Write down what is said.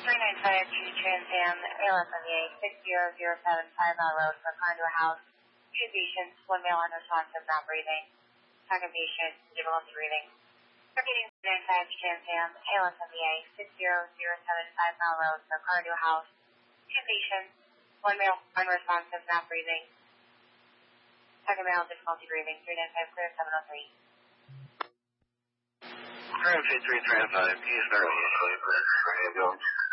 395 Trans Am, ALSMEA 60075 Mile Road for condo house. Two patients, one male unresponsive, not breathing. Second patient, difficulty breathing. Repeating 395 Trans Am, ALSMEA 60075 Mile Road for condo house. Two patients, one male unresponsive, not breathing. Second male, difficulty breathing. 395 clear 703. Current 335, he's very asleep. Ready to go.